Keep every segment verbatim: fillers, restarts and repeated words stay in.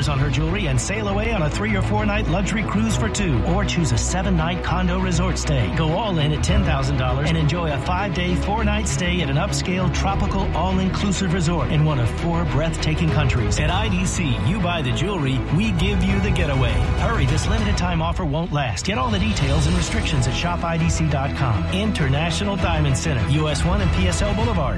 dollars on her jewelry and sail away on a three or four night luxury cruise for two. Or choose a seven night condo resort stay. Go all in at ten thousand dollars and enjoy a five day, four night stay at an upscale, tropical, all-inclusive resort in one of four breathtaking countries. At I D C, you buy the jewelry, we give you the getaway. Hurry, this limited time offer won't last. Get all the details and restrictions at shop I D C dot com. International Diamond Center, U S one and P S L Boulevard.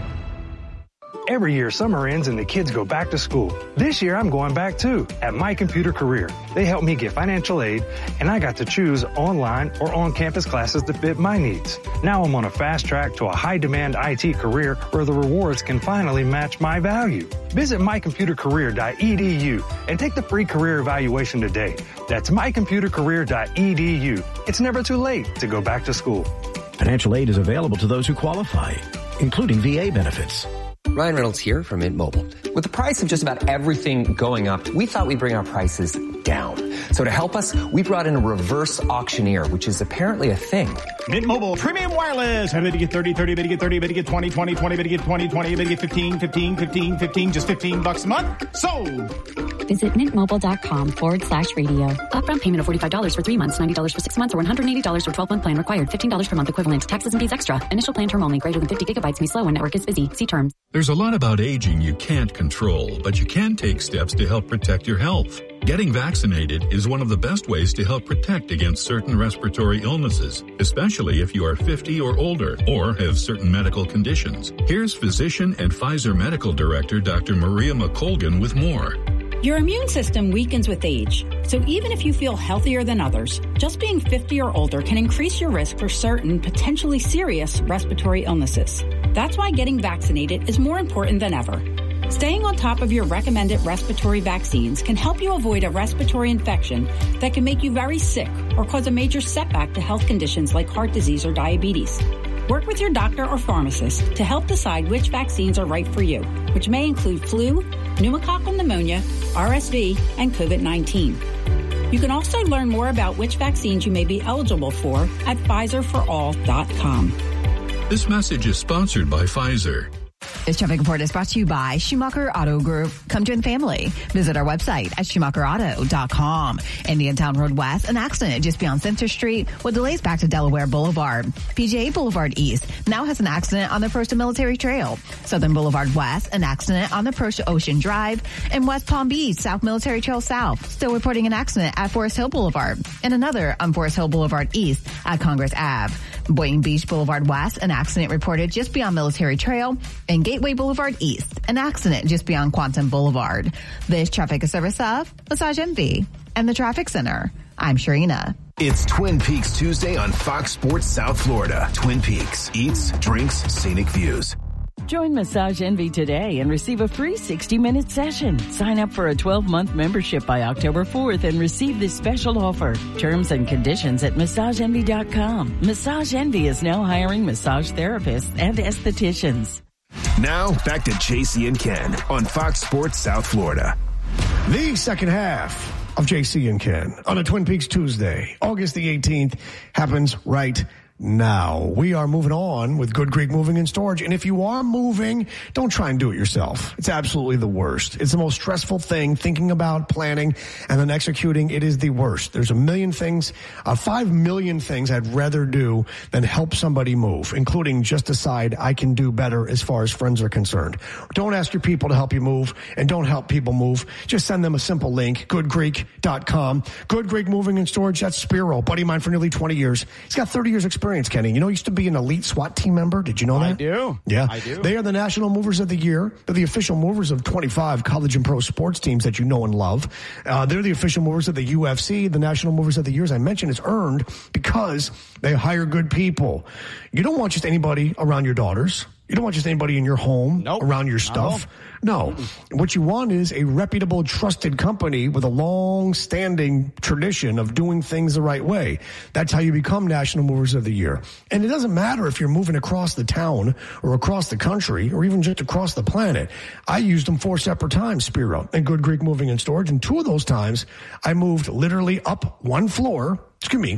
Every year, summer ends and the kids go back to school. This year, I'm going back too at My Computer Career. They helped me get financial aid, and I got to choose online or on-campus classes that fit my needs. Now I'm on a fast track to a high-demand I T career where the rewards can finally match my value. Visit my computer career dot e d u and take the free career evaluation today. That's my computer career dot e d u. It's never too late to go back to school. Financial aid is available to those who qualify, including V A benefits. Ryan Reynolds here from Mint Mobile. With the price of just about everything going up, we thought we'd bring our prices down. So to help us, we brought in a reverse auctioneer, which is apparently a thing. Mint Mobile Premium Wireless. How to get thirty, thirty, better get thirty, better get twenty, twenty, twenty, better get twenty, twenty, better get fifteen, fifteen, fifteen, fifteen, just fifteen bucks a month. Sold! Visit mintmobile.com forward slash radio. Upfront payment of forty-five dollars for three months, ninety dollars for six months, or one hundred eighty dollars for twelve-month plan required. fifteen dollars per month equivalent. Taxes and fees extra. Initial plan term only. Greater than fifty gigabytes may slow when network is busy. See terms. There's a lot about aging you can't control, but you can take steps to help protect your health. Getting vaccinated is one of the best ways to help protect against certain respiratory illnesses, especially if you are fifty or older or have certain medical conditions. Here's physician and Pfizer Medical Director Doctor Maria McColgan with more. Your immune system weakens with age, so even if you feel healthier than others, just being fifty or older can increase your risk for certain potentially serious respiratory illnesses. That's why getting vaccinated is more important than ever. Staying on top of your recommended respiratory vaccines can help you avoid a respiratory infection that can make you very sick or cause a major setback to health conditions like heart disease or diabetes. Work with your doctor or pharmacist to help decide which vaccines are right for you, which may include flu, pneumococcal pneumonia, R S V, and COVID nineteen. You can also learn more about which vaccines you may be eligible for at Pfizer for all dot com. This message is sponsored by Pfizer. This traffic report is brought to you by Schumacher Auto Group. Come join the family. Visit our website at schumacher auto dot com. Indiantown Road West, an accident just beyond Center Street with delays back to Delaware Boulevard. P J A Boulevard East now has an accident on the approach to Military Trail. Southern Boulevard West, an accident on the approach to Ocean Drive. And West Palm Beach, South Military Trail South, still reporting an accident at Forest Hill Boulevard. And another on Forest Hill Boulevard East at Congress Avenue. Boynton Beach Boulevard West, an accident reported just beyond Military Trail. And Gateway Boulevard East, an accident just beyond Quantum Boulevard. This traffic is service of Massage Envy and the Traffic Center. I'm Sharina. It's Twin Peaks Tuesday on Fox Sports South Florida. Twin Peaks, eats, drinks, scenic views. Join Massage Envy today and receive a free sixty-minute session. Sign up for a twelve-month membership by October fourth and receive this special offer. Terms and conditions at massage envy dot com. Massage Envy is now hiring massage therapists and estheticians. Now, back to J C and Ken on Fox Sports South Florida. The second half of J C and Ken on a Twin Peaks Tuesday, August the eighteenth, happens right now. We are moving on with Good Greek Moving and Storage. And if you are moving, don't try and do it yourself. It's absolutely the worst. It's the most stressful thing, thinking about planning and then executing. It is the worst. There's a million things, uh, five million things I'd rather do than help somebody move, including just decide I can do better as far as friends are concerned. Don't ask your people to help you move and don't help people move. Just send them a simple link, good greek dot com. Good Greek Moving and Storage. That's Spiro, buddy of mine for nearly twenty years. He's got thirty years experience. Kenny, you know, he used to be an elite SWAT team member. Did you know that? I do. Yeah. I do. They are the National Movers of the Year. They're the official movers of twenty-five college and pro sports teams that you know and love. Uh, they're the official movers of the U F C. The National Movers of the Year, as I mentioned, is earned because they hire good people. You don't want just anybody around your daughters. You don't want just anybody in your home, nope. around your stuff. No. Mm-mm. What you want is a reputable, trusted company with a long-standing tradition of doing things the right way. That's how you become National Movers of the Year. And it doesn't matter if you're moving across the town or across the country or even just across the planet. I used them four separate times, Spiro, and Good Greek Moving and Storage. And two of those times, I moved literally up one floor, excuse me,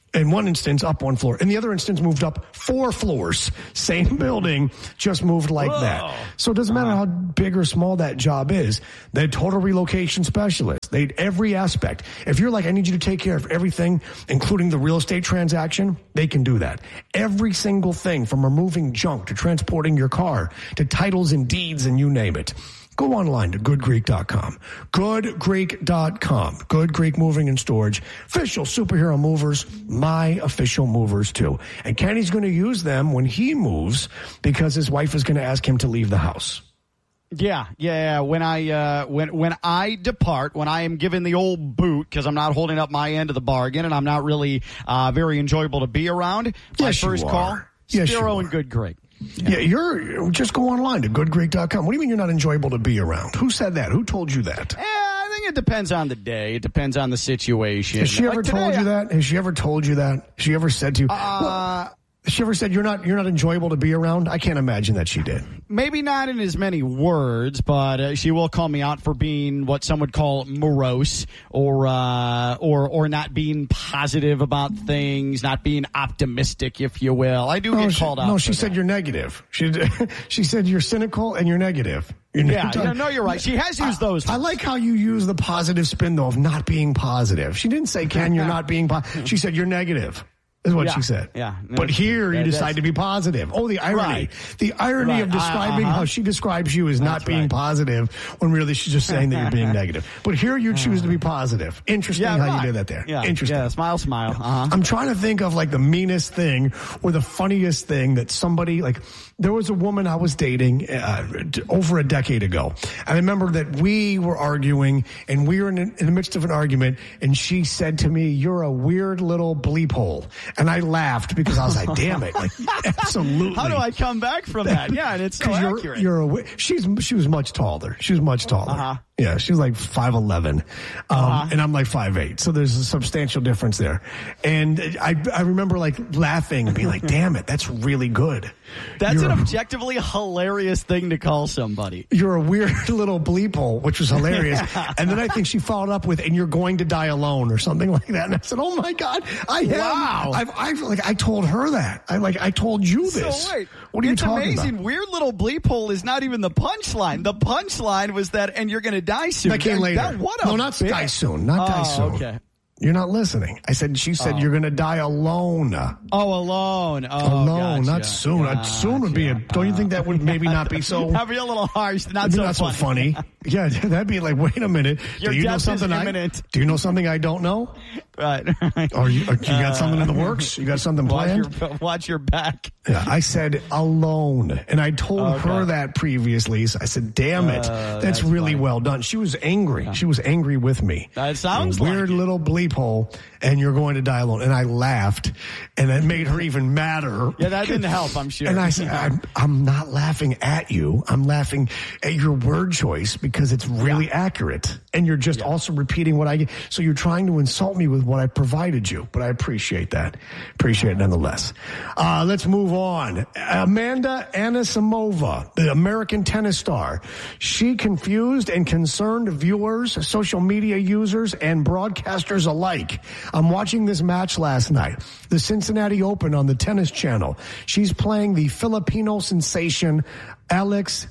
In one instance, up one floor. In the other instance, moved up four floors. Same building, just moved like Whoa. that. So it doesn't matter how big or small that job is. They're total relocation specialists. They every aspect. If you're like, I need you to take care of everything, including the real estate transaction, they can do that. Every single thing, from removing junk to transporting your car to titles and deeds and you name it. Go online to good greek dot com. good greek dot com. Good Greek Moving and Storage. Official superhero movers. My official movers, too. And Kenny's going to use them when he moves because his wife is going to ask him to leave the house. Yeah, yeah. When I uh, when when I depart, when I am given the old boot because I'm not holding up my end of the bargain and I'm not really uh, very enjoyable to be around, my yes, first call, yes, Spiro and Good Greek. Yeah. yeah, you're just go online to good greek dot com. What do you mean you're not enjoyable to be around? Who said that? Who told you that? Yeah, I think it depends on the day. It depends on the situation. Has she like ever today, told you that? Has she ever told you that? Has she ever said to you? Uh, well, has she ever said you're not you're not enjoyable to be around? I can't imagine that she did. Maybe not in as many words, but uh, she will call me out for being what some would call morose, or uh, or or not being positive about things, not being optimistic, if you will. I do no, get she, called out. No, she for said that. You're negative. She she said you're cynical and you're negative. You're yeah, you're no, no, you're right. She has used I, those. I like how you use the positive spin though of not being positive. She didn't say, "Ken, you're not being positive." She said, "You're negative." Is what yeah, she said. Yeah. No, but here yeah, you decide to be positive. Oh, the irony. Right. The irony right. of describing uh-huh. how she describes you as That's not being right. positive when really she's just saying that you're being negative. But here you choose to be positive. Interesting yeah, how right. you did that there. Yeah. Interesting. Yeah, smile, smile. Uh-huh. I'm trying to think of like the meanest thing or the funniest thing that somebody, like, there was a woman I was dating uh, over a decade ago. I remember that we were arguing and we were in, in the midst of an argument and she said to me, "You're a weird little bleep hole." And I laughed because I was like, damn it. Like, absolutely. How do I come back from that? Yeah, and it's so you're, accurate. You're a, she's, she was much taller. She was much taller. Uh-huh. Yeah, she was like five eleven, um, uh-huh. and I'm like five eight. So there's a substantial difference there. And I, I remember like laughing and being like, damn it, that's really good. That's you're an a, objectively hilarious thing to call somebody. You're a weird little bleep hole, which was hilarious. Yeah. And then I think she followed up with, "And you're going to die alone," or something like that. And I said, "Oh my God, I am." Wow. I've, I've like, I told her that. I like, I told you this. So wait, what are you it's talking amazing. about? Weird little bleep hole is not even the punchline. The punchline was that, "And you're going to die soon." That came later. That, what a no, not bit. die soon. Not oh, die soon. Okay. You're not listening. I said, she said, oh. "You're going to die alone." Oh, alone. Oh, alone, gotcha. not soon. Gotcha. Soon would be a, don't you think that would maybe not be so? That'd be a little harsh. Not, so, so, not funny. so funny. Yeah, that'd be like, wait a minute. Your do you know death something is I, imminent. do you know something I don't know? Right. Or you, or you got something in the works? You got something planned? Watch your, watch your back. Yeah, I said alone. And I told okay. her that previously. So I said, damn it. Uh, that's, that's really funny. well done. She was angry. Yeah. She was angry with me. That sounds a weird like little bleep hole, and you're going to die alone. And I laughed, and that made her even madder. Yeah, that didn't help, I'm sure. And I said, I'm, I'm not laughing at you. I'm laughing at your word choice because it's really yeah. accurate. And you're just yeah. also repeating what I get. So you're trying to insult me with what I provided you. But I appreciate that. Appreciate it nonetheless. Uh, let's move on. Amanda Anisimova, the American tennis star. She confused and concerned viewers, social media users, and broadcasters alike. I'm watching this match last night. The Cincinnati Open on the Tennis Channel. She's playing the Filipino sensation Alex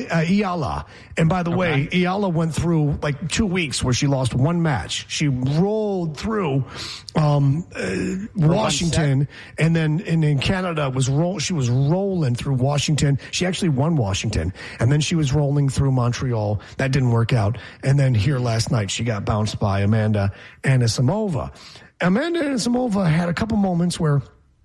Ayala. And by the okay. way, Ayala went through like two weeks where she lost one match. She rolled through um, uh, Washington, and then and in Canada was roll. She was rolling through Washington. She actually won Washington, and then she was rolling through Montreal. That didn't work out. And then here last night, she got bounced by Amanda Anisimova. Amanda Anisimova had a couple moments where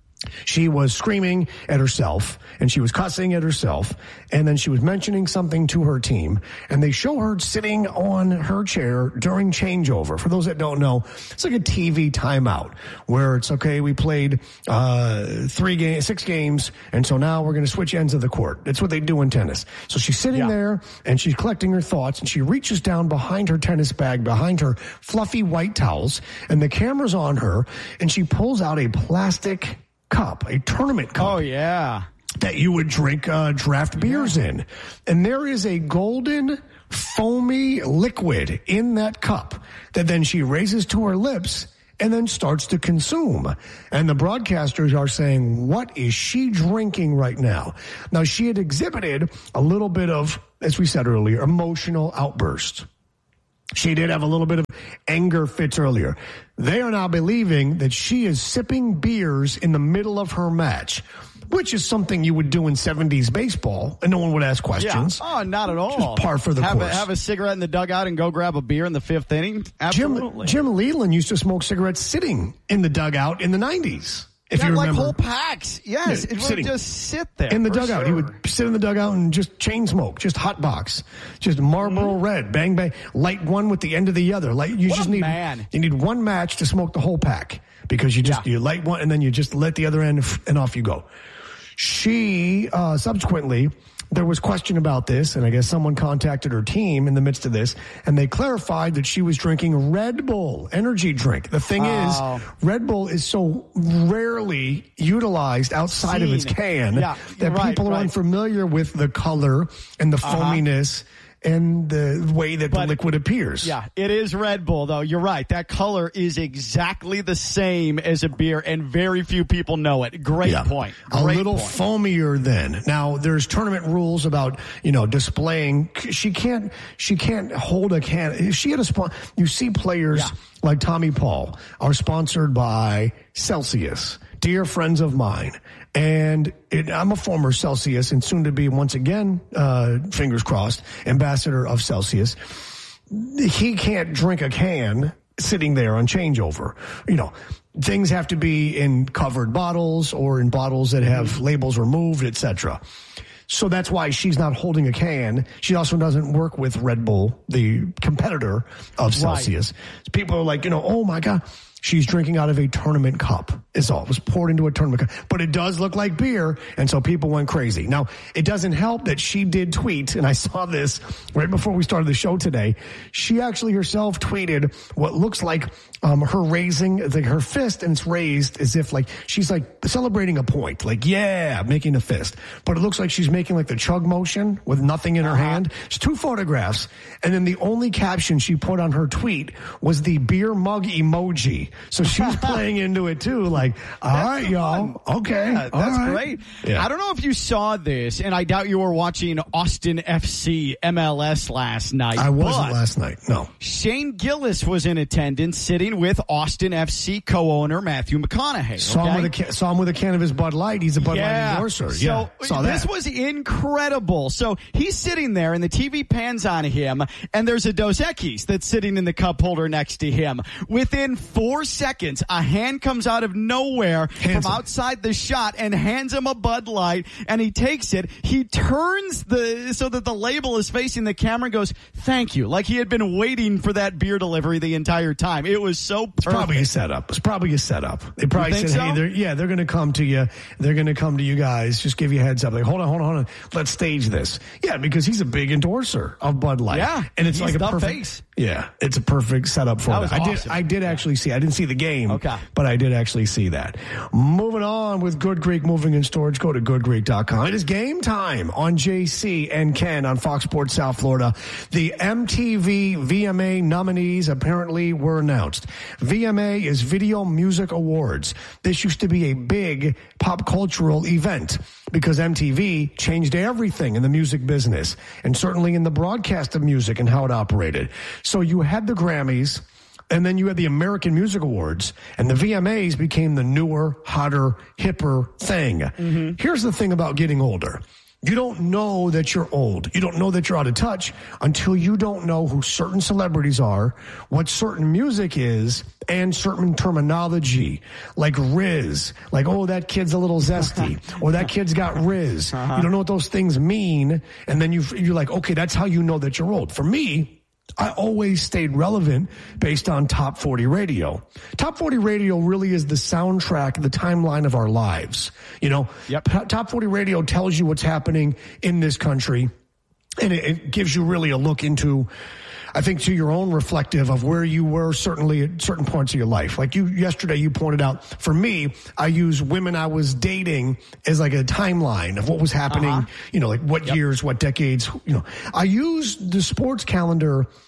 she was screaming at herself, and she was cussing at herself, and then she was mentioning something to her team, and they show her sitting on her chair during changeover. For those that don't know, it's like a T V timeout where it's, okay, we played uh three games, six games, and so now we're going to switch ends of the court. That's what they do in tennis. So she's sitting yeah. there, and she's collecting her thoughts, and she reaches down behind her tennis bag, behind her fluffy white towels, and the camera's on her, and she pulls out a plastic cup, a tournament cup. Oh, yeah. That you would drink uh, draft beers yeah. in. And there is a golden, foamy liquid in that cup that then she raises to her lips and then starts to consume. And the broadcasters are saying, what is she drinking right now? Now, she had exhibited a little bit of, as we said earlier, emotional outburst. She did have a little bit of anger fits earlier. They are now believing that she is sipping beers in the middle of her match, which is something you would do in seventies baseball, and no one would ask questions. Yeah. Oh, not at all. Just par for the have course. A, have a cigarette in the dugout and go grab a beer in the fifth inning? Absolutely. Jim, Jim Leland used to smoke cigarettes sitting in the dugout in the nineties. If yeah, you like remember. whole packs. Yes, Yeah, it would sitting just sit there. in the for dugout. sure. He would sit in the dugout and just chain smoke, just hot box, just Marlboro Mm-hmm. Red, bang bang, light one with the end of the other. Like you What just a need man. you need one match to smoke the whole pack because you just Yeah. you light one and then you just let the other end and off you go. She uh, subsequently. There was question about this, and I guess someone contacted her team in the midst of this, and they clarified that she was drinking Red Bull energy drink. The thing Oh. is, Red Bull is so rarely utilized outside of its Seen. can Yeah, that right, people are right. unfamiliar with the color and the Uh-huh. foaminess and the way that But- the liquid appears. Yeah, it is Red Bull, though. You're right. That color is exactly the same as a beer, and very few people know it. Great Yeah. point. A Great little point. foamier then. Now there's tournament rules about, you know, displaying. She can't, she can't hold a can. If she had a spot, you see players Yeah. like Tommy Paul are sponsored by Celsius, dear friends of mine. And it, I'm a former Celsius and soon to be once again, uh, fingers crossed, ambassador of Celsius. He can't drink a can sitting there on changeover. You know, things have to be in covered bottles or in bottles that have labels removed, et cetera. So that's why she's not holding a can. She also doesn't work with Red Bull, the competitor of Celsius. Right. People are like, you know, oh my God, she's drinking out of a tournament cup. Is all. It was poured into a tournament cup. But it does look like beer, and so people went crazy. Now, it doesn't help that she did tweet, and I saw this right before we started the show today. She actually herself tweeted what looks like um, her raising the, her fist, and it's raised as if like she's like celebrating a point. Like, yeah, making a fist. But it looks like she's making like the chug motion with nothing in her uh-huh. hand. It's two photographs, and then the only caption she put on her tweet was the beer mug emoji. So she's playing into it too, like, all That's right, y'all. Okay. Yeah, all that's right. great. Yeah. I don't know if you saw this, and I doubt you were watching Austin F C M L S last night. I wasn't but last night. No. Shane Gillis was in attendance, sitting with Austin F C co-owner Matthew McConaughey. Saw okay? him with a ca- saw him with a can of his Bud Light. He's a Bud yeah. Light endorser. So yeah. Saw this that. was incredible. So he's sitting there, and the T V pans on him, and there's a Dos Equis that's sitting in the cup holder next to him. Within four seconds, a hand comes out of nowhere Hands from him. outside the shot and hands him a Bud Light, and he takes it. He turns the so that the label is facing the camera and goes, "Thank you," like he had been waiting for that beer delivery the entire time. It was so perfect. It's probably a setup. It's probably a setup. They probably think said, so? hey, they're, yeah, they're going to come to you. They're going to come to you guys. Just give you a heads up. Like, hold on, hold on, hold on. Let's stage this. Yeah, because he's a big endorser of Bud Light. Yeah, and it's he's like a the perfect. face. Yeah, it's a perfect setup for That that. was I did. awesome. I did actually see. I didn't see the game. Okay. but I did actually see that. Moving on with Good Greek Moving and Storage. Go to good greek dot com. It is game time on J C and Ken on Fox Sports South Florida. The M T V V M A nominees apparently were announced. V M A is Video Music Awards. This used to be a big pop cultural event because M T V changed everything in the music business and certainly in the broadcast of music and how it operated. So you had the Grammys, and then you had the American Music Awards, and the V M As became the newer, hotter, hipper thing. Mm-hmm. Here's the thing about getting older. You don't know that you're old. You don't know that you're out of touch until you don't know who certain celebrities are, what certain music is, and certain terminology, like Riz, like, oh, that kid's a little zesty, or that kid's got Riz. Uh-huh. You don't know what those things mean, and then you you're like, okay, that's how you know that you're old. For me, I always stayed relevant based on Top forty Radio. Top forty Radio really is the soundtrack, the timeline of our lives. You know, yep. Top forty Radio tells you what's happening in this country, and it, it gives you really a look into, I think, to your own reflective of where you were certainly at certain points of your life. Like you, yesterday you pointed out, for me, I use women I was dating as like a timeline of what was happening, uh-huh. you know, like what yep. years, what decades, you know. I use the sports calendar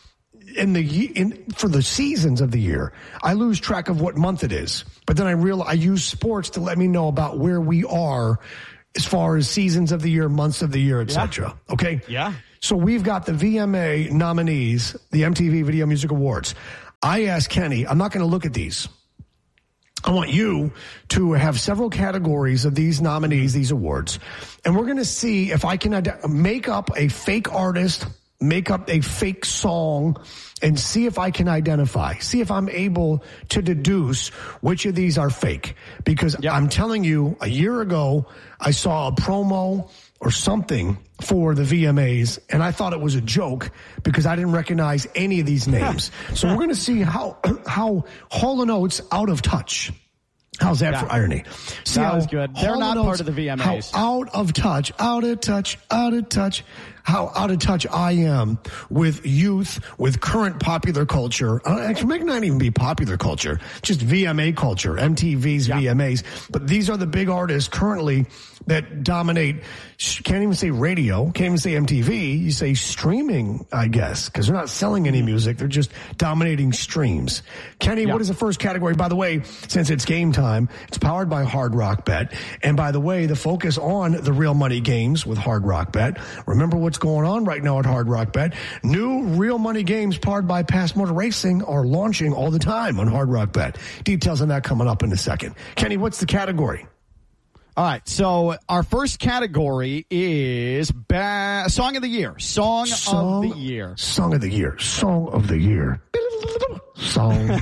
in the ye- in for the seasons of the year, I lose track of what month it is. But then I realize I use sports to let me know about where we are as far as seasons of the year, months of the year, et cetera. Yeah. Okay? Yeah. So we've got the V M A nominees, the M T V Video Music Awards. I asked Kenny, I'm not going to look at these. I want you to have several categories of these nominees, these awards, and we're going to see if I can ad- make up a fake artist, make up a fake song, and see if I can identify, see if I'm able to deduce which of these are fake. Because yep. I'm telling you, a year ago, I saw a promo or something for the V M As, and I thought it was a joke because I didn't recognize any of these names. So we're going to see how how Hall and Oates Out of Touch. How's that yeah. for irony? See that was good. They're not part of the V M As. How out of touch, out of touch, out of touch. How out of touch I am with youth, with current popular culture. Uh, it might not even be popular culture, just V M A culture, M T V's yeah. V M As. But these are the big artists currently that dominate. Can't even say radio, can't even say M T V. You say streaming, I guess, because they're not selling any music. They're just dominating streams. Kenny, yeah. what is the first category? By the way, since it's game time, it's powered by Hard Rock Bet. And by the way, the focus on the real money games with Hard Rock Bet. Remember what's going on right now at Hard Rock Bet. New real money games powered by Pass Motor Racing are launching all the time on Hard Rock Bet. Details on that coming up in a second. Kenny, what's the category? All right, so our first category is ba- Song of the Year. Song, Song of the Year. Song of the Year. Song of the Year. Song.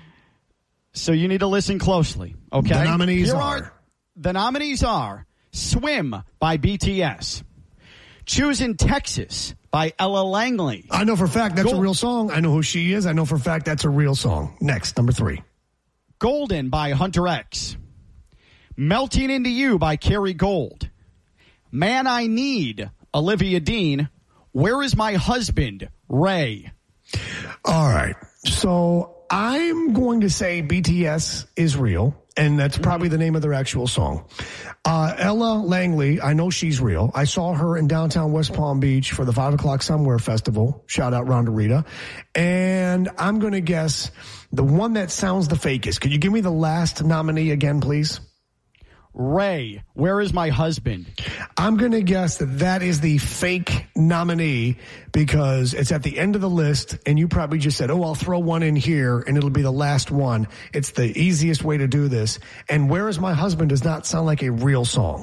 So you need to listen closely, okay? The nominees Here are. are. The nominees are Swim by B T S. Choosing Texas by Ella Langley. I know for a fact that's Gold- a real song. I know who she is. I know for a fact that's a real song. Next, number three. Golden by Hunter X. Melting Into You by Carrie Gold. Man I Need, Olivia Dean. Where Is My Husband, Ray. All right. So I'm going to say B T S is real, and that's probably the name of their actual song. Uh, Ella Langley, I know she's real. I saw her in downtown West Palm Beach for the five o'clock Somewhere Festival. Shout out Rhonda Rita. And I'm going to guess the one that sounds the fakest. Could you give me the last nominee again, please? Ray, Where Is My Husband? I'm going to guess that that is the fake nominee because it's at the end of the list, and you probably just said, oh, I'll throw one in here, and it'll be the last one. It's the easiest way to do this. And Where Is My Husband does not sound like a real song.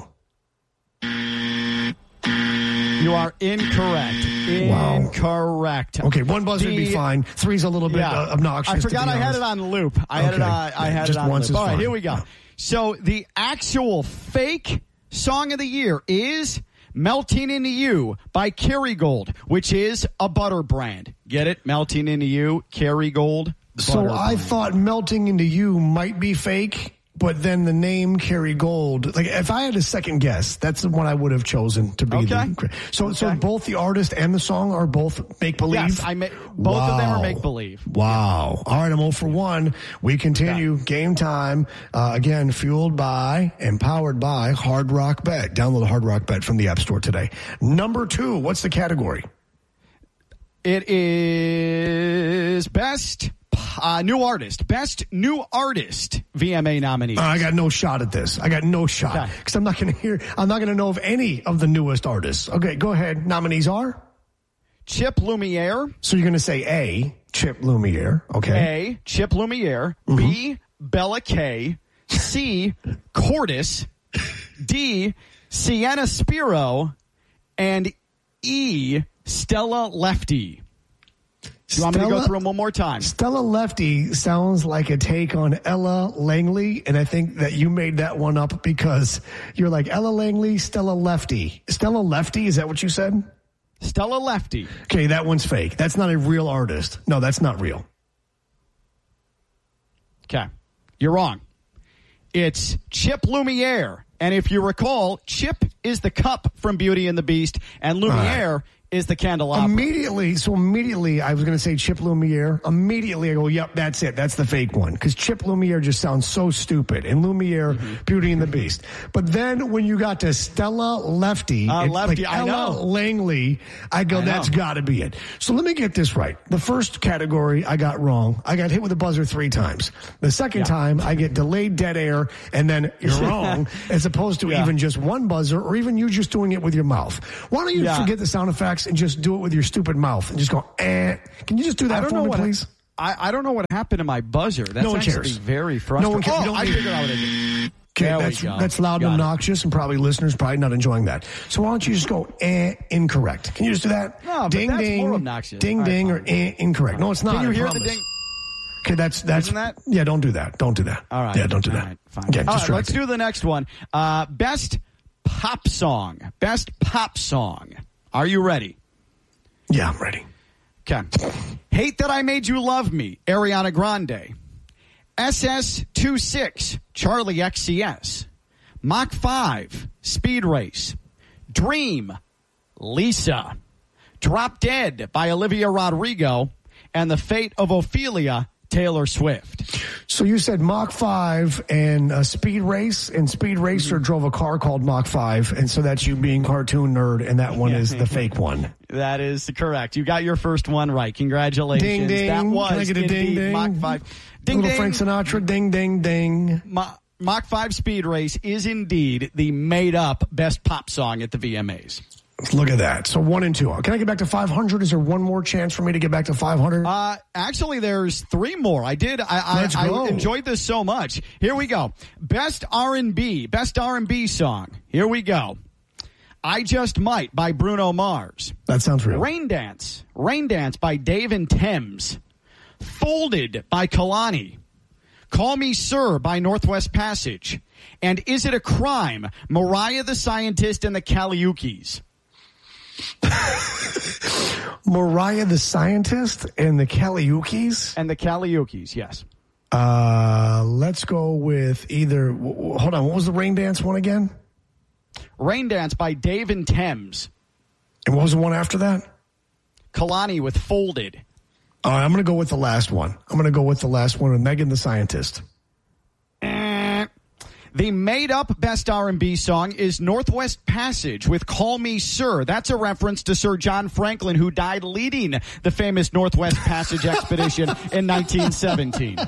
You are incorrect. Wow. Incorrect. Okay, one buzzer would be fine. Three's a little bit yeah. uh, obnoxious. I forgot to be I had honest. it on loop. I okay. had it on, I had just it on once loop. All right, fine. here we go. Yeah. So the actual fake song of the year is Melting Into You by Kerrygold, which is a butter brand. Get it? Melting Into You, Kerrygold. So I brand. thought Melting Into You might be fake, but then the name Kerrygold, like if I had a second guess, that's the one I would have chosen to be. Okay. The, so, okay. so both the artist and the song are both make believe. Yes, I ma- both wow. of them are make believe. Wow! All right, I'm zero for one. We continue yeah. game time uh, again, fueled by and powered by Hard Rock Bet. Download the Hard Rock Bet from the App Store today. Number two, what's the category? It is best. Uh, new artist, best new artist V M A nominees. Uh, I got no shot at this. I got no shot because okay. I'm not going to hear. I'm not going to know of any of the newest artists. Okay, go ahead. Nominees are Chip Lumiere. So you're going to say A, Chip Lumiere. Okay. A, Chip Lumiere. Mm-hmm. B, Bella K. C, Cordis. D, Sienna Spiro. And E, Stella Lefty. Do you want Stella, me to go through them one more time? Stella Lefty sounds like a take on Ella Langley, and I think that you made that one up because you're like Ella Langley, Stella Lefty. Stella Lefty, is that what you said? Stella Lefty. Okay, that one's fake. That's not a real artist. No, that's not real. Okay, you're wrong. It's Chip Lumiere. And if you recall, Chip is the cup from Beauty and the Beast, and Lumiere right. is the candelabra. Immediately, so immediately I was going to say Chip Lumiere. Immediately I go, yep, that's it. That's the fake one. Because Chip Lumiere just sounds so stupid. And Lumiere, mm-hmm. Beauty and the Beast. But then when you got to Stella Lefty, uh, Lefty like I Ella know. Langley, I go, I that's got to be it. So let me get this right. The first category I got wrong. I got hit with a buzzer three times. The second yeah. time I get delayed dead air and then you're wrong as opposed to yeah. even just one buzzer or even you just doing it with your mouth. Why don't you yeah. forget the sound effects and just do it with your stupid mouth and just go, eh. Can you just do that for me, please? I, I don't know what happened to my buzzer. That's no one actually cares. very frustrating. No one cares. Oh, I figured out what I did. Okay, that's, that's loud and obnoxious, and probably listeners probably not enjoying that. So why don't you just go, eh, incorrect. Can you just do that? No, but ding, that's ding, more obnoxious. Ding, ding, or eh, incorrect. No, it's not. Can you I hear promise. the ding? Okay, that's, that's, Isn't that? yeah, don't do that. Don't do that. All right. Yeah, don't do All that. Right, fine. Okay, All right, let's do the next one. Uh, best pop song. Best pop song. Are you ready? Yeah, I'm ready. Okay. Hate That I Made You Love Me, Ariana Grande. S S twenty-six, Charlie X C S. Mach five, Speed Race. Dream, Lisa. Drop Dead by Olivia Rodrigo. And The Fate of Ophelia, Taylor Swift. So you said Mach five and uh, Speed Race, and Speed Racer mm-hmm. drove a car called Mach five, and so that's you being cartoon nerd, and that one is the fake one. That is correct. You got your first one right. Congratulations. Ding, ding. That was Can I get a ding, ding? Mach five. Ding, Little ding. Frank Sinatra, ding, ding, ding. Ma- Mach five Speed Race is indeed the made-up best pop song at the V M As. Look at that. So one and two. Can I get back to five hundred? Is there one more chance for me to get back to five hundred? Uh, actually, there's three more. I did. I, Let's I, go. I enjoyed this so much. Here we go. Best R and B. Best R and B song. Here we go. I Just Might by Bruno Mars. That sounds real. Rain Dance. Rain Dance by Dave and Thames. Folded by Kalani. Call Me Sir by Northwest Passage. And Is It a Crime? Mariah the Scientist and the Kaliukis. Mariah the Scientist and the Kaliukis? And the Kaliukis, yes. Uh, let's go with either... Hold on, what was the Rain Dance one again? Rain Dance by Dave and Thames. And what was the one after that? Kalani with Folded. All right, I'm going to go with the last one. I'm going to go with the last one with Megan the Scientist. Eh. The made-up best R and B song is Northwest Passage with Call Me Sir. That's a reference to Sir John Franklin, who died leading the famous Northwest Passage expedition in nineteen seventeen.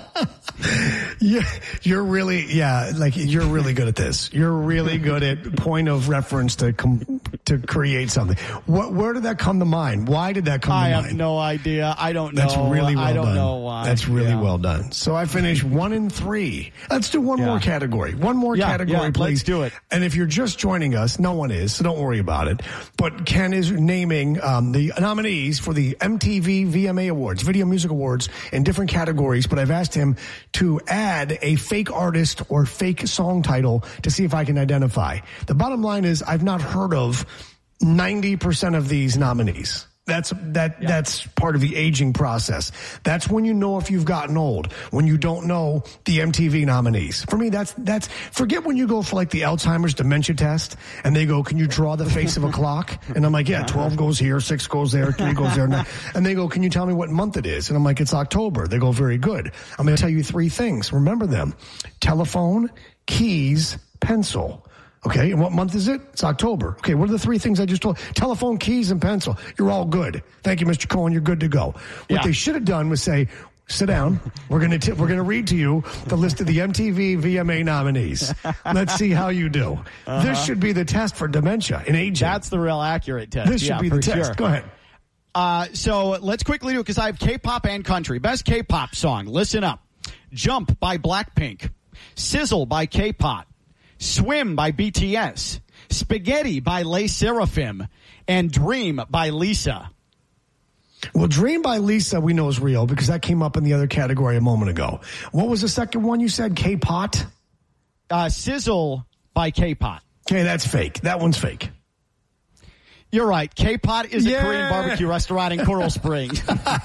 Yeah, you're really, yeah, like you're really good at this. You're really good at point of reference to com- to create something. What, where did that come to mind? Why did that come I to have mind? no idea. I don't know. That's really well I don't done. know why. That's really yeah. well done. So I finished one and three. Let's do one yeah. more category. One more yeah, category, yeah, please. Let's do it. And if you're just joining us, no one is, so don't worry about it. But Ken is naming um, the nominees for the M T V V M A Awards, Video Music Awards, in different categories. But I've asked him to add a fake artist or fake song title to see if I can identify. The bottom line is I've not heard of ninety percent of these nominees. That's that. Yeah. That's part of the aging process. That's when you know if you've gotten old, when you don't know the M T V nominees. For me, that's that's. Forget when you go for like the Alzheimer's dementia test, and they go, "Can you draw the face of a clock?" And I'm like, "Yeah, twelve goes here, six goes there, three goes there." And they go, "Can you tell me what month it is?" And I'm like, "It's October." They go, "Very good. I'm going to tell you three things. Remember them: telephone, keys, pencil." Okay, and what month is it? It's October. Okay, what are the three things I just told? Telephone, keys, and pencil. You're all good. Thank you, Mister Cohen. You're good to go. What yeah. they should have done was say, sit down. We're going to we're going to read to you the list of the M T V V M A nominees. Let's see how you do. Uh-huh. This should be the test for dementia and aging. That's the real accurate test. This should yeah, be the for test. Sure. Go ahead. Uh, so let's quickly do it because I have K-pop and country. Best K-pop song. Listen up. Jump by Blackpink. Sizzle by K-pop. Swim by B T S. Spaghetti by Les Seraphim, and Dream by Lisa. Well, Dream by Lisa we know is real because that came up in the other category a moment ago. What was the second one you said? K-Pot? Uh, Sizzle by K-Pot. Okay, that's fake. That one's fake. You're right. K-Pot is Yeah. a Korean barbecue restaurant in Coral Springs.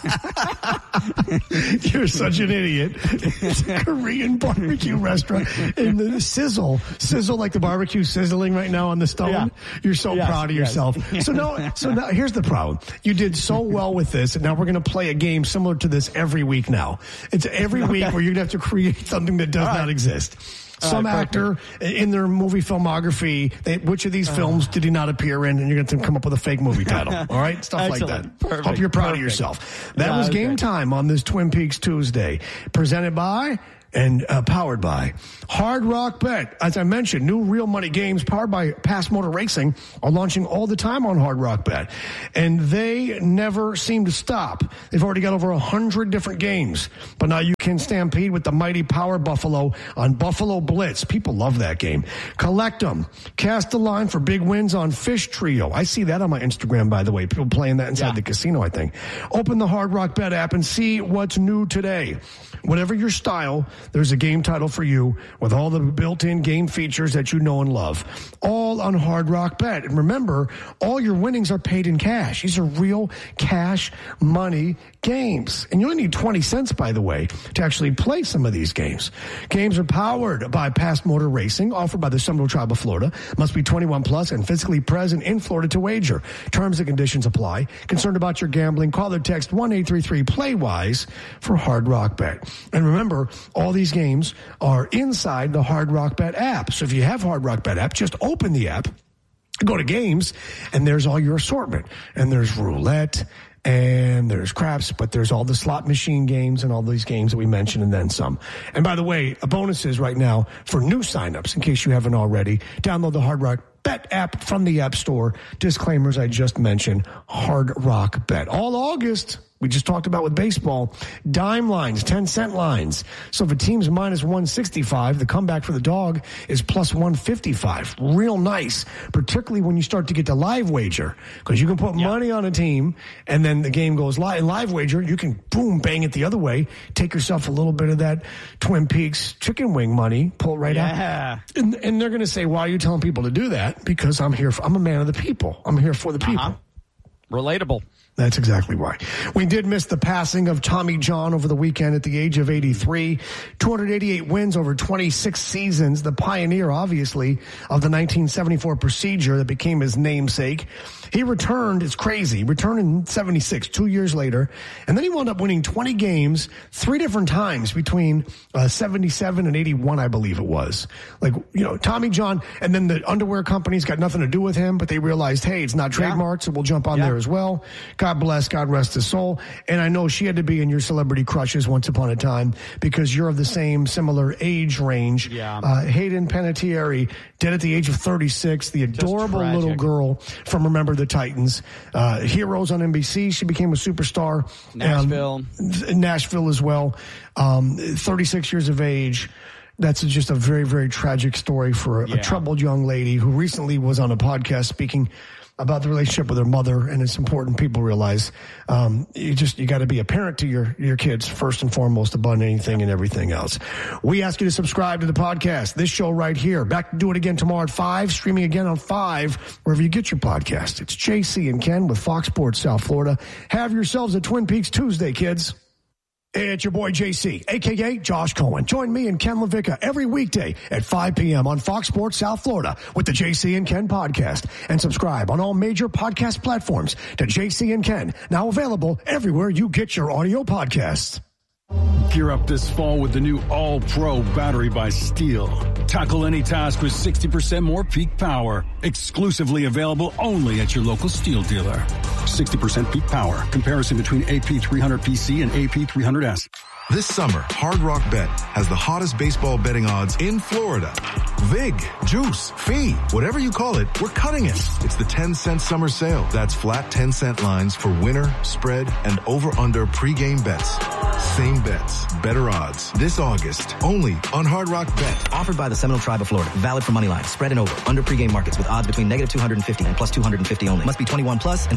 You're such an idiot. It's a Korean barbecue restaurant. And the sizzle, sizzle like the barbecue sizzling right now on the stone. Yeah. You're so Yes, proud of yes. yourself. So now, so now here's the problem. You did so well with this, and now we're going to play a game similar to this every week now. It's every Okay. week where you're going to have to create something that does All right. not exist. All Some right, actor in their movie filmography, they, which of these films did he not appear in? And you're going to come up with a fake movie title. All right? Stuff like Excellent. that. Perfect. Hope you're proud Perfect. of yourself. That Yeah, was okay. Game Time on this Twin Peaks Tuesday. Presented by and uh, powered by Hard Rock Bet. As I mentioned, new real money games powered by Pass Motor Racing are launching all the time on Hard Rock Bet. And they never seem to stop. They've already got over one hundred different games. But now you can stampede with the mighty Power Buffalo on Buffalo Blitz. People love that game. Collect them. Cast the line for big wins on Fish Trio. I see that on my Instagram, by the way. People playing that inside Yeah. the casino, I think. Open the Hard Rock Bet app and see what's new today. Whatever your style, there's a game title for you with all the built-in game features that you know and love. All on Hard Rock Bet. And remember, all your winnings are paid in cash. These are real cash money games. And you only need twenty cents, by the way, to actually play some of these games. Games are powered by Pass Motor Racing, offered by the Seminole Tribe of Florida. Must be twenty-one plus and physically present in Florida to wager. Terms and conditions apply. Concerned about your gambling? Call or text one eight three three play wise for Hard Rock Bet. And remember, all these games are inside the Hard Rock Bet app. So if you have Hard Rock Bet app, just open the app, go to games, and there's all your assortment. And there's roulette, and there's craps, but there's all the slot machine games and all these games that we mentioned, and then some. And by the way, a bonus is right now for new signups, in case you haven't already. Download the Hard Rock Bet app from the App Store. Disclaimers I just mentioned. Hard Rock Bet. All August. We just talked about with baseball, dime lines, ten cent lines. So if a team's minus one sixty-five, the comeback for the dog is plus one fifty-five. Real nice, particularly when you start to get to live wager, because you can put yeah. money on a team and then the game goes live. In live wager, you can boom, bang it the other way, take yourself a little bit of that Twin Peaks chicken wing money, pull it right yeah. out. And, and they're going to say, why are you telling people to do that? Because I'm here, for, I'm a man of the people. I'm here for the people. Uh-huh. Relatable. That's exactly why. We did miss the passing of Tommy John over the weekend at the age of eighty-three. two hundred eighty-eight wins over twenty-six seasons. The pioneer, obviously, of the nineteen seventy-four procedure that became his namesake. He returned, it's crazy, returned in seventy-six, two years later. And then he wound up winning twenty games three different times between uh, seventy-seven and eighty-one, I believe it was. Like, you know, Tommy John, and then the underwear companies got nothing to do with him, but they realized, hey, it's not trademarked, yeah. so we'll jump on yeah. there as well. God bless, God rest his soul. And I know she had to be in your celebrity crushes once upon a time because you're of the same similar age range. Yeah. Uh, Hayden Panettiere, dead at the age of thirty-six, the adorable little girl from Remember the Titans. Uh, Heroes on N B C. She became a superstar. Nashville. Um, Nashville as well. Um, thirty-six years of age. That's just a very, very tragic story for a, yeah. a troubled young lady who recently was on a podcast speaking about the relationship with her mother, and it's important people realize um, you just you got to be a parent to your your kids first and foremost, above anything and everything else. We ask you to subscribe to the podcast, this show right here. Back to do it again tomorrow at five, streaming again on five, wherever you get your podcast. It's J C and Ken with Fox Sports South Florida. Have yourselves a Twin Peaks Tuesday, kids. It's your boy J C, a k a. Josh Cohen. Join me and Ken LaVicka every weekday at five p.m. on Fox Sports South Florida with the J C and Ken podcast. And subscribe on all major podcast platforms to J C and Ken, now available everywhere you get your audio podcasts. Gear up this fall with the new All-Pro battery by Steel. Tackle any task with sixty percent more peak power. Exclusively available only at your local Steel dealer. sixty percent peak power. Comparison between A P three hundred P C and A P three hundred S. This summer, Hard Rock Bet has the hottest baseball betting odds in Florida. Vig, juice, fee, whatever you call it, we're cutting it. It's the ten cent summer sale. That's flat ten cent lines for winner, spread, and over-under pregame bets. Same bets, better odds. This August, only on Hard Rock Bet. Offered by the Seminole Tribe of Florida. Valid for money line, spread and over, under pregame markets with odds between negative two hundred fifty and plus two hundred fifty only. Must be twenty-one plus and physically present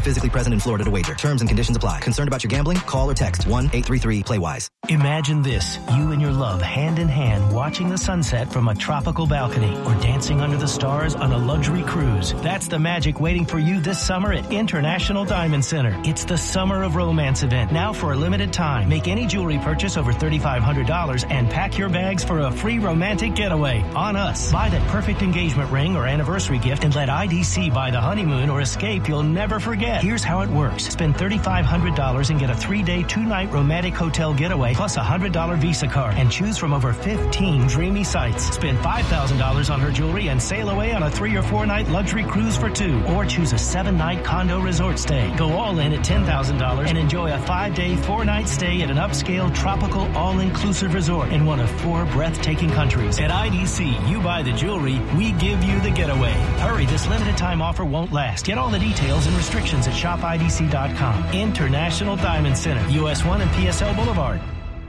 present in Florida to wager. Terms and conditions apply. Concerned about your gambling? Call or text one eight three three play wise. Imagine this, you and your love hand in hand watching the sunset from a tropical balcony or dancing under the stars on a luxury cruise. That's the magic waiting for you this summer at International Diamond Center. It's the Summer of Romance event, now for a limited time. Make any jewelry purchase over three thousand five hundred dollars and pack your bags for a free romantic getaway on us. Buy that perfect engagement ring or anniversary gift and let I D C buy the honeymoon or escape you'll never forget. Here's how it works. Spend three thousand five hundred dollars and get a three-day, two-night romantic hotel getaway plus a one hundred dollars Visa card and choose from over fifteen dreamy sites. Spend five thousand dollars on her jewelry and sail away on a three or four-night luxury cruise for two, or choose a seven-night condo resort stay. Go all in at ten thousand dollars and enjoy a five-day, four-night stay at an upscale, tropical, all-inclusive resort in one of four breathtaking countries. At I D C, you buy the jewelry, we give you the getaway. Hurry, this limited time offer won't last. Get all the details and restrictions at shop I D C dot com. International Diamond Center, U S one and P S L Boulevard.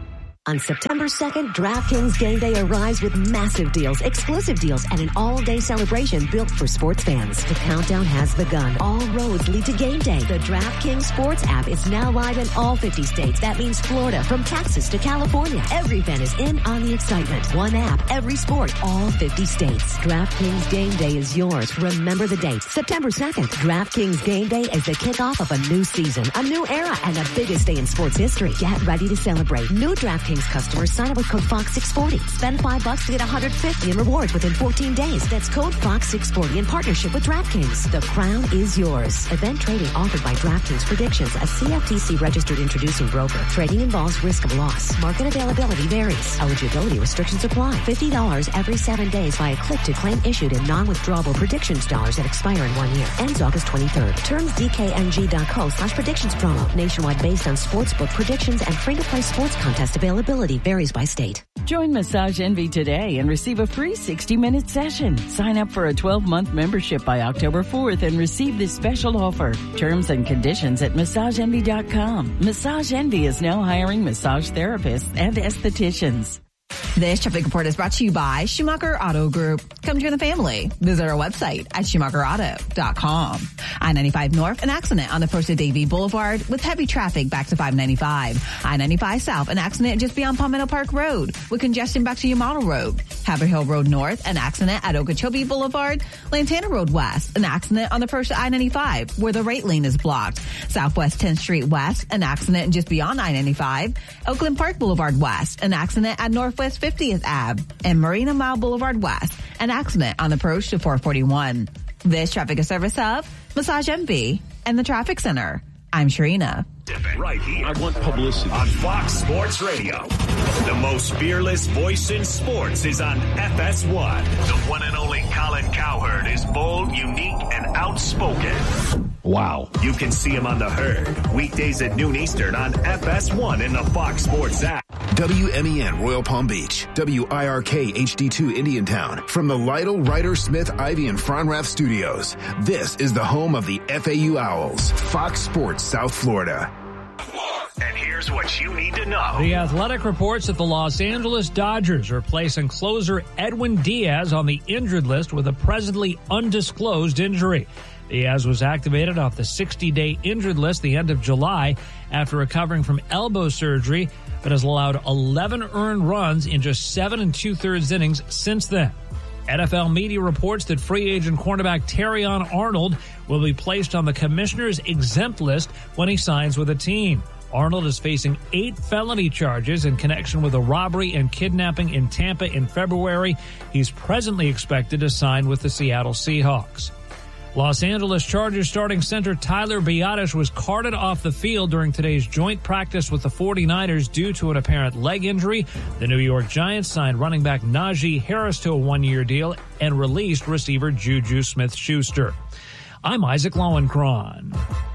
On September second, DraftKings Game Day arrives with massive deals, exclusive deals, and an all-day celebration built for sports fans. The countdown has begun. All roads lead to Game Day. The DraftKings Sports app is now live in all fifty states. That means Florida, from Texas to California. Every fan is in on the excitement. One app, every sport, all fifty states. DraftKings Game Day is yours. Remember the date, September second. DraftKings Game Day is the kickoff of a new season, a new era, and the biggest day in sports history. Get ready to celebrate. New DraftKings customers sign up with code Fox six forty. Spend five bucks to get one hundred fifty in rewards within fourteen days. That's code Fox six forty in partnership with DraftKings. The crown is yours. Event trading offered by DraftKings Predictions, a C F T C registered introducing broker. Trading involves risk of loss. Market availability varies. Eligibility restrictions apply. fifty dollars every seven days via click to claim issued in non-withdrawable predictions dollars that expire in one year. Ends August twenty-third. Terms D K N G dot co slash predictions promo. Nationwide based on sportsbook predictions and free-to-play sports contest availability. Varies by state. Join Massage Envy today and receive a free sixty-minute session. Sign up for a twelve-month membership by October fourth and receive this special offer. Terms and conditions at massage envy dot com. Massage Envy is now hiring massage therapists and estheticians. This traffic report is brought to you by Schumacher Auto Group. Come join the family. Visit our website at schumacher auto dot com. I ninety-five North, an accident on the approach to Davie Boulevard with heavy traffic back to five ninety-five. I ninety-five South, an accident just beyond Palmetto Park Road with congestion back to Yamato Road. Haverhill Road North, an accident at Okeechobee Boulevard. Lantana Road West, an accident on the approach to I ninety-five where the right lane is blocked. Southwest tenth Street West, an accident just beyond I ninety-five. Oakland Park Boulevard West, an accident at Northwest fiftieth Avenue. And Marina Mile Boulevard West, an accident on the approach to four forty-one. This traffic is service of Massage Envy and the Traffic Center. I'm Sharina. Right here. I want publicity. On Fox Sports Radio. The most fearless voice in sports is on F S one. The one and only Colin Cowherd is bold, unique, and outspoken. Wow. You can see him on The Herd. Weekdays at noon Eastern on F S one in the Fox Sports app. W M E N Royal Palm Beach. W I R K H D two Indiantown. From the Lytle, Ryder, Smith, Ivy, and Fronrath studios. This is the home of the F A U Owls. Fox Sports South Florida. And here's what you need to know. The Athletic reports that the Los Angeles Dodgers are placing closer Edwin Diaz on the injured list with a presently undisclosed injury. Diaz was activated off the sixty-day injured list the end of July after recovering from elbow surgery, but has allowed eleven earned runs in just seven and two-thirds innings since then. N F L media reports that free agent cornerback Terrion Arnold will be placed on the commissioner's exempt list when he signs with a team. Arnold is facing eight felony charges in connection with a robbery and kidnapping in Tampa in February. He's presently expected to sign with the Seattle Seahawks. Los Angeles Chargers starting center Tyler Biadasz was carted off the field during today's joint practice with the forty-niners due to an apparent leg injury. The New York Giants signed running back Najee Harris to a one-year deal and released receiver Juju Smith-Schuster. I'm Isaac Lowenkron.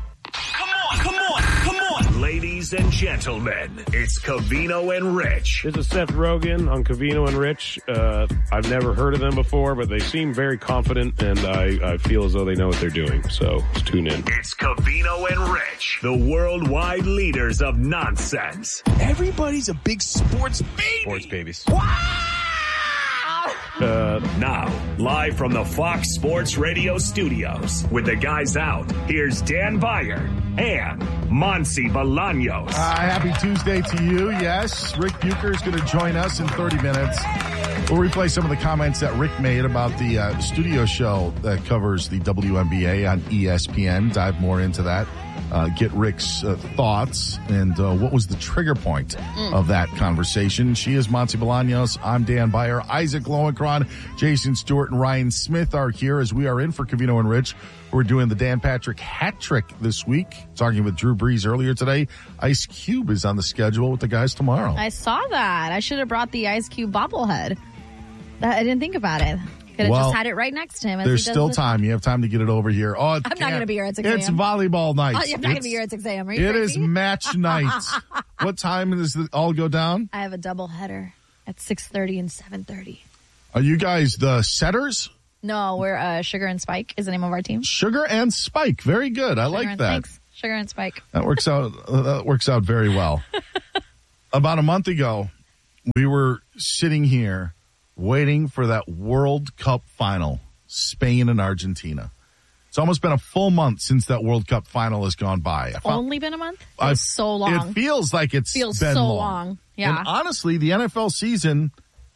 Ladies and gentlemen, it's Covino and Rich. This is Seth Rogen on Covino and Rich. Uh, I've never heard of them before, but they seem very confident, and I, I feel as though they know what they're doing. So let's tune in. It's Covino and Rich, the worldwide leaders of nonsense. Everybody's a big sports baby. Sports babies. Wow! Uh, now, live from the Fox Sports Radio studios, with the guys out, here's Dan Beyer and Monty Bolaños. Uh, happy Tuesday to you. Yes, Rick Bucher is going to join us in thirty minutes. We'll replay some of the comments that Rick made about the uh, studio show that covers the W N B A on E S P N. Dive more into that. Uh, get Rick's uh, thoughts and uh, what was the trigger point mm. of that conversation. She is Monty Bolaños. I'm Dan Beyer. Isaac Lowenkron, Jason Stewart, and Ryan Smith are here as we are in for Covino and Rich. We're doing the Dan Patrick hat trick this week. Talking with Drew Brees earlier today. Ice Cube is on the schedule with the guys tomorrow. I saw that. I should have brought the Ice Cube bobblehead. That, I didn't think about it. Could have well, just had it right next to him. As there's he does still the- time. You have time to get it over here. Oh, I'm not going to be here at six a.m. It's volleyball night. Oh, I'm not going to It's- be here at six a.m. Are you It crazy? is match night. What time does it all go down? I have a double header at six thirty and seven thirty. Are you guys the setters? No, we're uh, Sugar and Spike is the name of our team. Sugar and Spike. Very good. I Sugar like and, that. Thanks. Sugar and Spike. That works out. Uh, that works out very well. About a month ago, we were sitting here waiting for that World Cup final, Spain and Argentina. It's almost been a full month since that World Cup final has gone by. I found, Only been a month? I- It's so long. It feels like it's feels been so long. long. Yeah. And honestly, the N F L season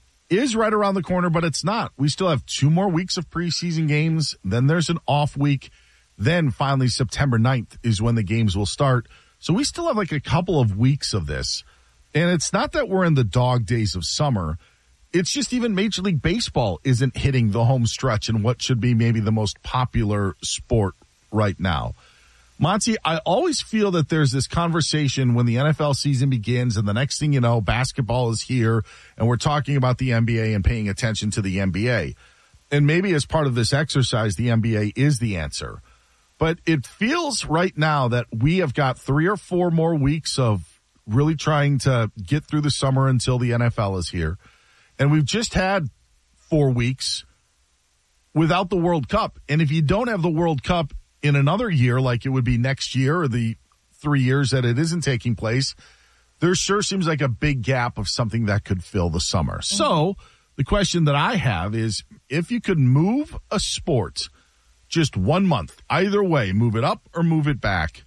is right around the corner, but it's not. We still have two more weeks of preseason games. Then there's an off week. Then finally September ninth is when the games will start. So we still have like a couple of weeks of this. And it's not that we're in the dog days of summer. It's just even Major League Baseball isn't hitting the home stretch in what should be maybe the most popular sport right now. Monty, I always feel that there's this conversation when the N F L season begins and the next thing you know, basketball is here and we're talking about the N B A and paying attention to the N B A. And maybe as part of this exercise, the N B A is the answer. But it feels right now that we have got three or four more weeks of really trying to get through the summer until the N F L is here. And we've just had four weeks without the World Cup. And if you don't have the World Cup in another year, like it would be next year or the three years that it isn't taking place, there sure seems like a big gap of something that could fill the summer. Mm-hmm. So the question that I have is, if you could move a sport just one month, either way, move it up or move it back,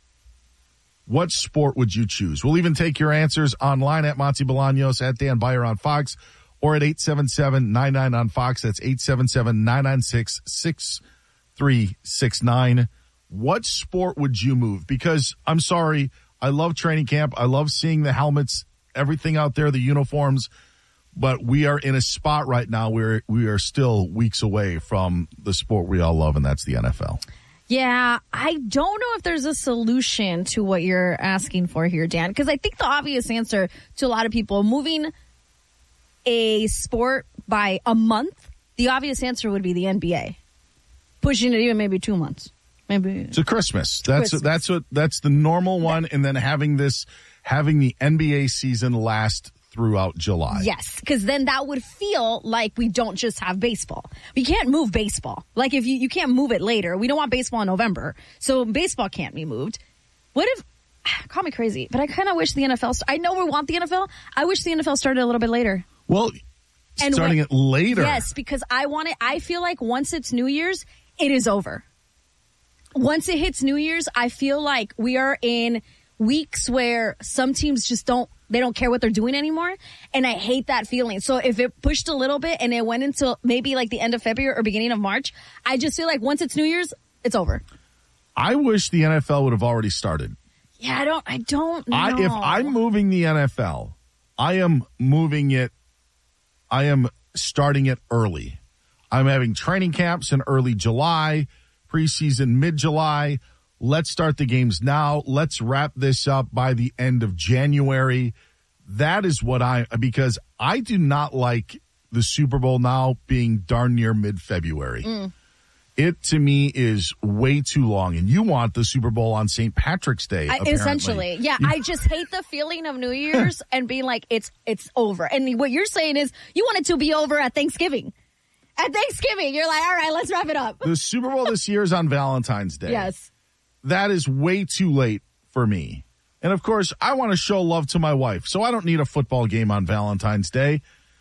what sport would you choose? We'll even take your answers online at Monty Bolaños, at Dan Beyer on Fox, or at eight seven seven, nine nine on Fox. That's eight seven seven, nine nine six, six three six nine. What sport would you move? Because I'm sorry, I love training camp. I love seeing the helmets, everything out there, the uniforms. But we are in a spot right now where we are still weeks away from the sport we all love, and that's the N F L. Yeah, I don't know if there's a solution to what you're asking for here, Dan, because I think the obvious answer to a lot of people, moving a sport by a month, the obvious answer would be the N B A. Pushing it even maybe two months. Maybe to Christmas. That's Christmas. that's what that's the normal one, and then having this having the N B A season last throughout July. Yes, because then that would feel like we don't just have baseball. We can't move baseball. Like if you, you can't move it later. We don't want baseball in November. So baseball can't be moved. What if, call me crazy, but I kind of wish the N F L, I know we want the N F L. I wish the N F L started a little bit later. Well, And starting when- it later. Yes, because I want it, I feel like once it's New Year's, it is over. Once it hits New Year's, I feel like we are in weeks where some teams just don't, they don't care what they're doing anymore. And I hate that feeling. So if it pushed a little bit and it went into maybe like the end of February or beginning of March, I just feel like once it's New Year's, it's over. I wish the N F L would have already started. Yeah, I don't, I don't know. I, if I'm moving the N F L, I am moving it, I am starting it early. I'm having training camps in early July, preseason mid-July. Let's start the games now. Let's wrap this up by the end of January. That is what I, because I do not like the Super Bowl now being darn near mid-February. Mm. It, to me, is way too long. And you want the Super Bowl on Saint Patrick's Day, I, apparently. essentially. Yeah, I just hate the feeling of New Year's and being like, it's it's over. And what you're saying is you want it to be over at Thanksgiving. At Thanksgiving, you're like, all right, let's wrap it up. The Super Bowl this year is on Valentine's Day. Yes. That is way too late for me. And, of course, I want to show love to my wife, so I don't need a football game on Valentine's Day.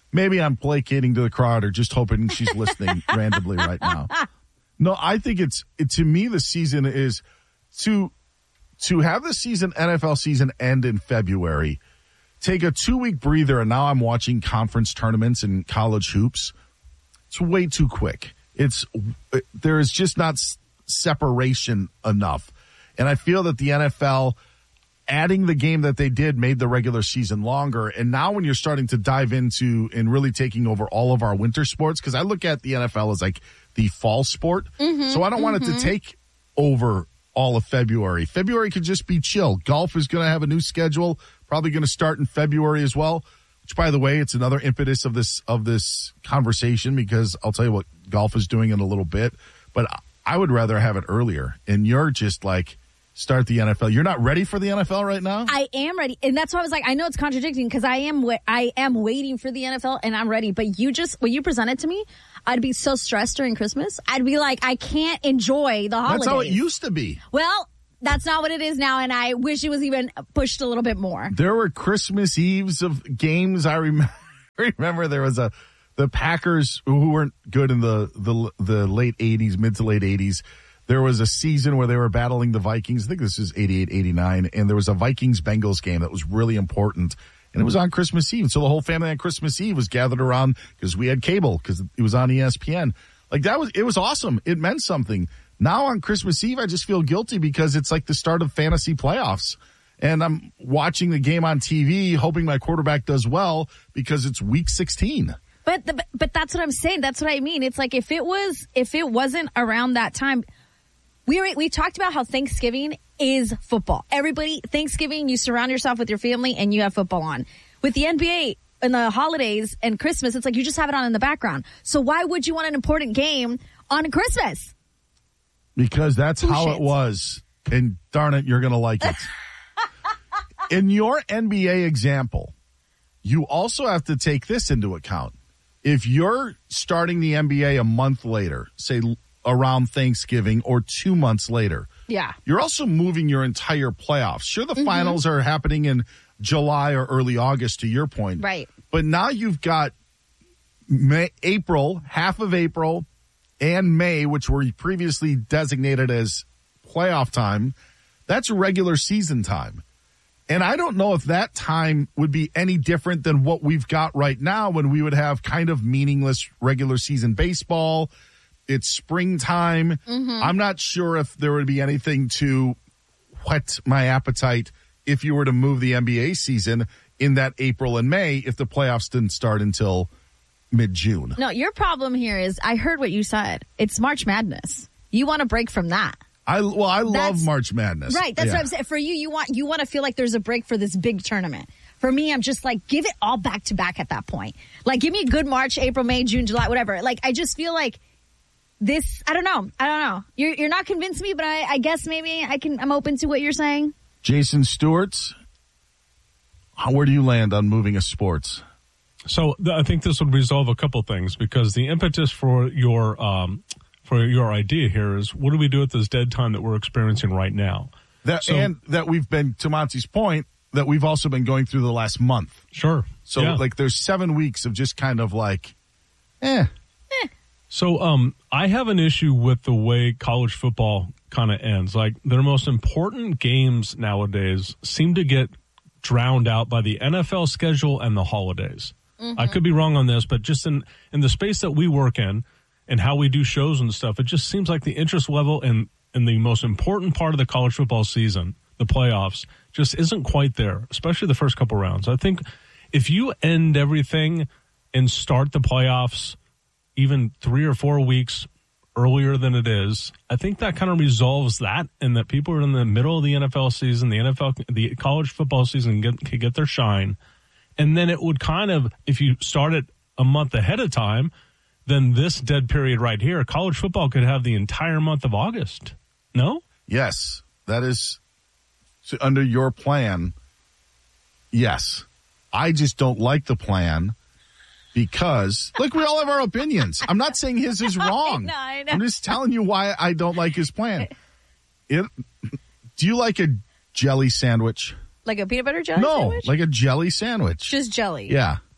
maybe I'm placating to the crowd or just hoping she's listening randomly right now. No, I think it's it, to me the season is to to have the season N F L season end in February, take a two week breather, and now I'm watching conference tournaments and college hoops. It's way too quick. It's it, there is just not s- separation enough, and I feel that the N F L adding the game that they did made the regular season longer. And now when you're starting to dive into and really taking over all of our winter sports, because I look at the N F L as like the fall sport. Mm-hmm, so I don't want mm-hmm. it to take over all of February. February could just be chill. Golf is going to have a new schedule, probably going to start in February as well, which, by the way, it's another impetus of this of this conversation, because I'll tell you what golf is doing in a little bit. But I would rather have it earlier. And you're just like, start the N F L. You're not ready for the N F L right now? I am ready. And that's why I was like, I know it's contradicting, because I am wa- I am waiting for the N F L and I'm ready. But you just, when you presented to me, I'd be so stressed during Christmas. I'd be like, I can't enjoy the holidays. That's how it used to be. Well, that's not what it is now, and I wish it was even pushed a little bit more. There were Christmas Eves of games. I remember, remember there was a the Packers, who weren't good in the, the, the late eighties, mid to late eighties. There was a season where they were battling the Vikings. I think this is eighty-eight, eighty-nine, and there was a Vikings-Bengals game that was really important, and it was on Christmas Eve. So the whole family on Christmas Eve was gathered around because we had cable, because it was on E S P N. Like, that was, it was awesome. It meant something. Now on Christmas Eve, I just feel guilty because it's like the start of fantasy playoffs. And I'm watching the game on T V, hoping my quarterback does well because it's week sixteen. But the, but that's what I'm saying. That's what I mean. It's like, if it was, if it wasn't around that time, we were, we talked about how Thanksgiving is football. Everybody, Thanksgiving, you surround yourself with your family and you have football on. With the N B A and the holidays and Christmas, it's like you just have it on in the background. So why would you want an important game on Christmas? Because that's Bullshit. how it was. And darn it, you're going to like it. In your N B A example, you also have to take this into account. If you're starting the N B A a month later, say around Thanksgiving, or two months later, yeah, you're also moving your entire playoffs. Sure, the mm-hmm. finals are happening in July or early August, to your point. Right. But now you've got May, April, half of April, and May, which were previously designated as playoff time. That's regular season time. And I don't know if that time would be any different than what we've got right now, when we would have kind of meaningless regular season baseball. It's springtime. Mm-hmm. I'm not sure if there would be anything to whet my appetite if you were to move the N B A season in that April and May, if the playoffs didn't start until mid-June. No, your problem here is, I heard what you said. It's March Madness. You want to break from that. I well, I love That's, March Madness. Right. That's yeah. what I'm saying. For you, you want you want to feel like there's a break for this big tournament. For me, I'm just like, give it all back to back at that point. Like, give me a good March, April, May, June, July, whatever. Like, I just feel like this. I don't know. I don't know. You're you're not convincing me, but I, I guess maybe I can. I'm open to what you're saying. Jason Stewart, where do you land on moving a sports? So th- I think this would resolve a couple things, because the impetus for your um, for your idea here is, what do we do at this dead time that we're experiencing right now? That so, and that we've been, to Monty's point, that we've also been going through the last month. Sure. So yeah. like there's seven weeks of just kind of like, eh. eh. So um, I have an issue with the way college football kind of ends. Like, their most important games nowadays seem to get drowned out by the N F L schedule and the holidays. Mm-hmm. I could be wrong on this, but just in, in the space that we work in and how we do shows and stuff, it just seems like the interest level in, in the most important part of the college football season, the playoffs, just isn't quite there, especially the first couple rounds. I think if you end everything and start the playoffs even three or four weeks earlier than it is, I think that kind of resolves that, and that people are in the middle of the N F L season, the N F L, the college football season get, can get their shine. And then it would kind of, if you start it a month ahead of time, then this dead period right here, college football could have the entire month of August. No? Yes. That is, so under your plan, yes. I just don't like the plan because, look, we all have our opinions. I'm not saying his is wrong. I know, I know. I'm just telling you why I don't like his plan. It, do you like a jelly sandwich? Like a peanut butter jelly no, sandwich? like a jelly sandwich. Just jelly. Yeah.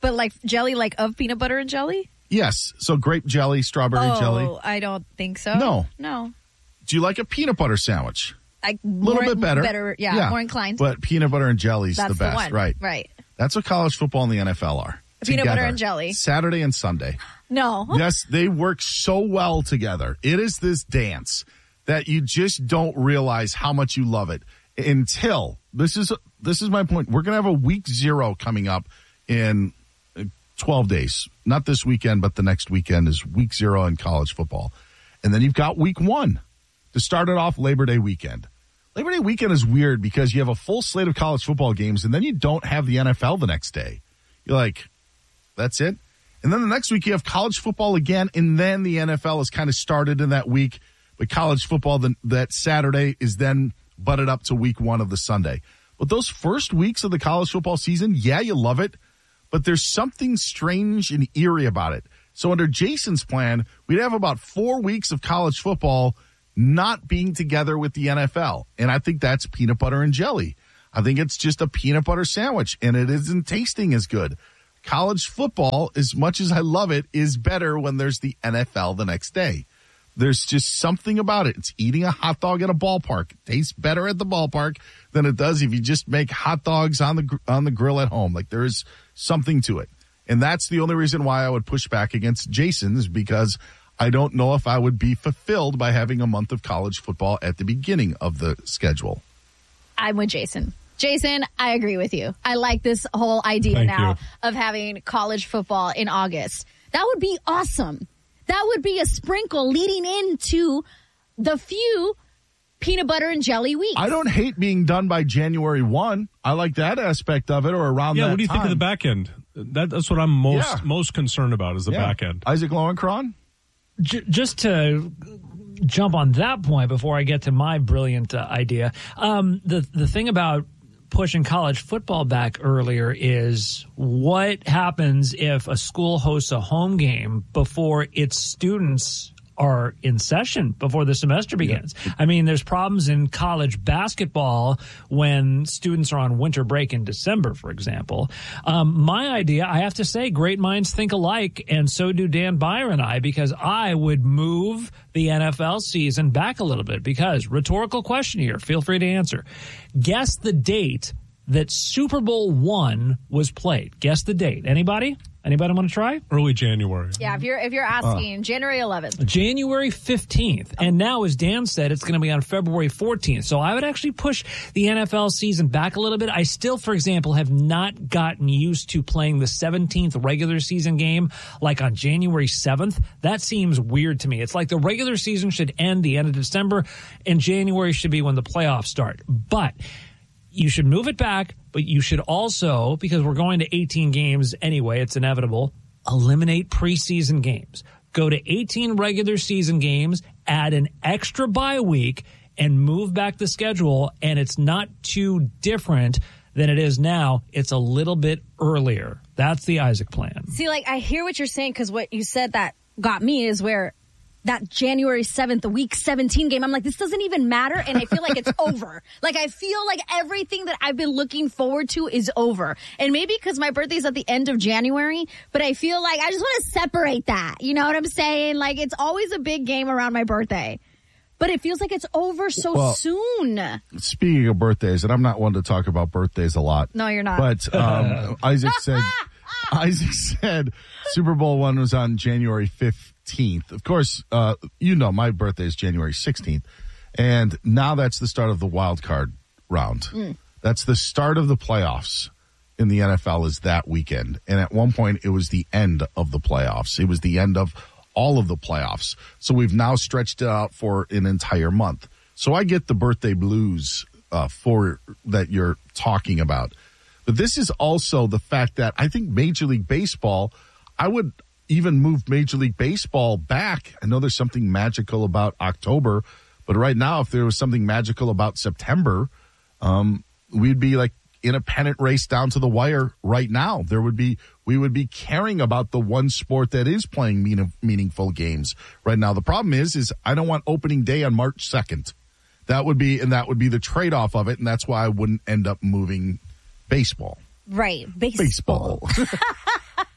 But like jelly, like of peanut butter and jelly? Yes. So grape jelly, strawberry oh, jelly. Oh, I don't think so. No. No. Do you like a peanut butter sandwich? A little bit better. Better, yeah, yeah, more inclined. But peanut butter and jelly's That's the best, the one. right? Right. That's what college football and the N F L are. Peanut together, butter and jelly. Saturday and Sunday. No. Yes, they work so well together. It is this dance that you just don't realize how much you love it until this is this is my point. We're going to have a week zero coming up in twelve days. Not this weekend, but the next weekend is week zero in college football. And then you've got week one to start it off Labor Day weekend. Labor Day weekend is weird because you have a full slate of college football games and then you don't have the N F L the next day. You're like, that's it? And then the next week you have college football again, and then the N F L is kind of started in that week. But college football the, that Saturday is then butted up to week one of the Sunday. But those first weeks of the college football season, yeah, you love it, but there's something strange and eerie about it. So under Jason's plan, we'd have about four weeks of college football not being together with the N F L. And I think that's peanut butter and jelly. I think it's just a peanut butter sandwich, and it isn't tasting as good. College football, as much as I love it, is better when there's the N F L the next day. There's just something about it. It's eating a hot dog at a ballpark. It tastes better at the ballpark than it does if you just make hot dogs on the on the grill at home. Like, there is something to it. And that's the only reason why I would push back against Jason, is because I don't know if I would be fulfilled by having a month of college football at the beginning of the schedule. I'm with Jason. Jason, I agree with you. I like this whole idea Thank now you. of having college football in August. That would be awesome. That would be a sprinkle leading into the few peanut butter and jelly weeks. I don't hate being done by January first. I like that aspect of it, or around yeah, that what do you time. think of the back end? That, that's what I'm most Yeah. most concerned about is the Yeah. back end. Isaac Lowenkron? J- just to jump on that point before I get to my brilliant uh, idea, um, the the thing about pushing college football back earlier is what happens if a school hosts a home game before its students are in session, before the semester begins. Yeah. I mean, there's problems in college basketball when students are on winter break in December, for example. Um, my idea, I have to say, great minds think alike, and so do Dan Byer and I, because I would move the N F L season back a little bit. Because, rhetorical question here, feel free to answer. Guess the date that Super Bowl one was played. Guess the date. Anybody? Anybody want to try? Early January. Yeah, if you're if you're asking, uh. January eleventh. January fifteenth. And now, as Dan said, it's going to be on February fourteenth. So I would actually push the N F L season back a little bit. I still, for example, have not gotten used to playing the seventeenth regular season game like on January seventh. That seems weird to me. It's like the regular season should end the end of December, and January should be when the playoffs start. But you should move it back, but you should also, because we're going to eighteen games anyway, it's inevitable, eliminate preseason games. Go to eighteen regular season games, add an extra bye week, and move back the schedule, and it's not too different than it is now. It's a little bit earlier. That's the Isaac plan. See, like, I hear what you're saying, because what you said that got me is where that January seventh, the week seventeen game, I'm like, this doesn't even matter, and I feel like it's over. Like, I feel like everything that I've been looking forward to is over. And maybe because my birthday's at the end of January, but I feel like I just want to separate that. You know what I'm saying? Like, it's always a big game around my birthday. But it feels like it's over so well, soon. Speaking of birthdays, and I'm not one to talk about birthdays a lot. No, you're not. But um, Isaac said Isaac said Super Bowl one was on January fifteenth. Of course, uh, you know my birthday is January sixteenth. And now that's the start of the wild card round. Mm. That's the start of the playoffs in the N F L is that weekend. And at one point, it was the end of the playoffs. It was the end of all of the playoffs. So we've now stretched it out for an entire month. So I get the birthday blues uh, for that you're talking about. But this is also the fact that I think Major League Baseball, I would even move Major League Baseball back. I know there's something magical about October, but right now, if there was something magical about September, um, we'd be like in a pennant race down to the wire right now. There would be, we would be caring about the one sport that is playing mean, meaningful games right now. The problem is, is I don't want opening day on March second. That would be, and that would be the trade-off of it. And that's why I wouldn't end up moving baseball. Right. Baseball. Baseball.